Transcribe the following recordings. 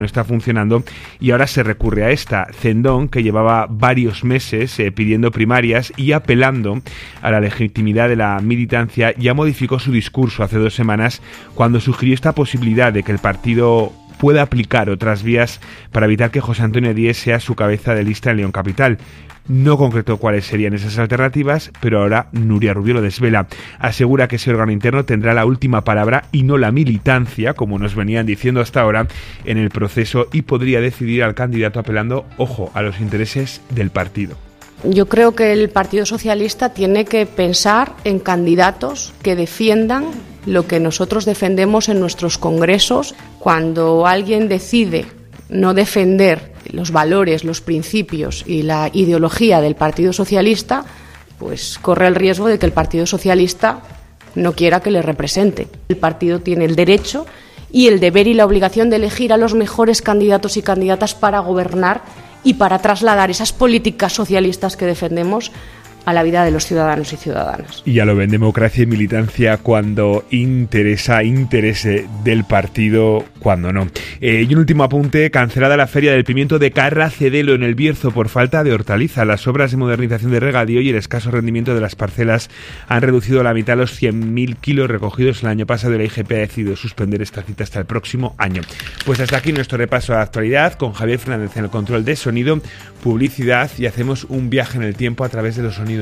no está funcionando y ahora se recurre a esta. Zendón, que llevaba varios meses pidiendo primarias y apelando a la legitimidad de la militancia, ya modificó su discurso hace 2 semanas cuando sugirió esta posibilidad de que el partido pueda aplicar otras vías para evitar que José Antonio Díez sea su cabeza de lista en León Capital. No concretó cuáles serían esas alternativas, pero ahora Nuria Rubio lo desvela. Asegura que ese órgano interno tendrá la última palabra y no la militancia, como nos venían diciendo hasta ahora, en el proceso, y podría decidir al candidato apelando, ojo, a los intereses del partido. Yo creo que el Partido Socialista tiene que pensar en candidatos que defiendan lo que nosotros defendemos en nuestros congresos. Cuando alguien decide no defender los valores, los principios y la ideología del Partido Socialista, pues corre el riesgo de que el Partido Socialista no quiera que le represente. El partido tiene el derecho y el deber y la obligación de elegir a los mejores candidatos y candidatas para gobernar y para trasladar esas políticas socialistas que defendemos a la vida de los ciudadanos y ciudadanas. Y ya lo ven, democracia y militancia cuando interese del partido, cuando no. Y un último apunte: cancelada la Feria del Pimiento de Carracedelo en el Bierzo por falta de hortaliza. Las obras de modernización de regadío y el escaso rendimiento de las parcelas han reducido a la mitad los 100.000 kilos recogidos el año pasado y la IGP ha decidido suspender esta cita hasta el próximo año. Pues hasta aquí nuestro repaso a la actualidad con Javier Fernández en el control de sonido, publicidad, y hacemos un viaje en el tiempo a través de los sonidos.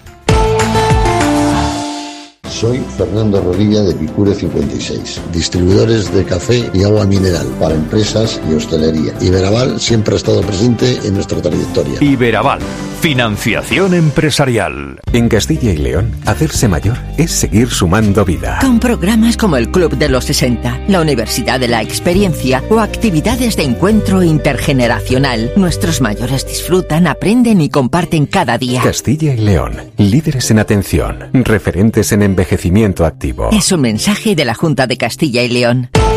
Soy Fernando Rodilla de Picure 56, distribuidores de café y agua mineral para empresas y hostelería. Iberaval siempre ha estado presente en nuestra trayectoria. Iberaval, financiación empresarial. En Castilla y León, hacerse mayor es seguir sumando vida. Con programas como el Club de los 60, la Universidad de la Experiencia o actividades de encuentro intergeneracional, nuestros mayores disfrutan, aprenden y comparten cada día. Castilla y León, líderes en atención, referentes en envejecimiento activo. Es un mensaje de la Junta de Castilla y León.